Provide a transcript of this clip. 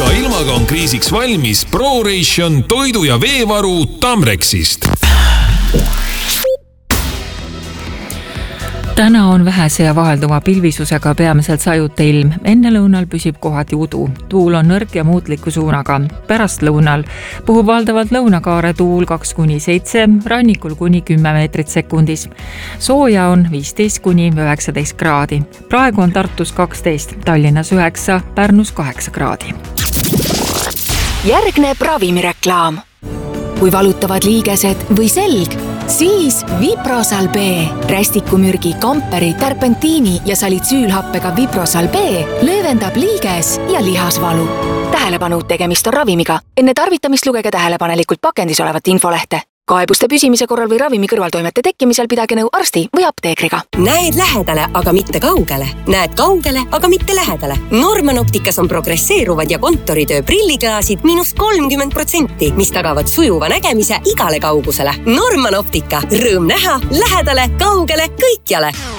iga ilmaga on kriisiks valmis ProRation toidu- ja veevaru Tamrexist. Täna on vähese ja vahelduva pilvisusega peamiselt sajuta ilm. Enne lõunal püsib kohati udu. Tuul on nõrk ja muutliku suunaga. Pärast lõunal puhub valdavalt lõunakaare tuul 2-7, rannikul kuni 10 meetrit sekundis. Sooja on 15-19 kraadi. Praegu on Tartus 12, Tallinnas 9, Pärnus 8 kraadi. Järgneb ravimireklaam. Kui valutavad liigesed või selg, siis Viprosal B. Rästikumürgi, kamperi, terpentiini ja salitsüülhappega Viprosal B löövendab liiges- ja lihasvalu. Tähelepanu, tegemist on ravimiga. Enne tarvitamist lugege tähelepanelikult pakendis olevat infolehte. Kaebuste püsimise korral või ravimi kõrvaltoimete tekkimisel pidage nõu arsti või apteekriga. Näed lähedale, aga mitte kaugele. Näed kaugele, aga mitte lähedale. Norman Opticas on progresseeruvad ja kontoritöö prilliklaasid -30%, mis tagavad sujuva nägemise igale kaugusele. Norman Optica. Rõõm näha, lähedale, kaugele, kõikjale.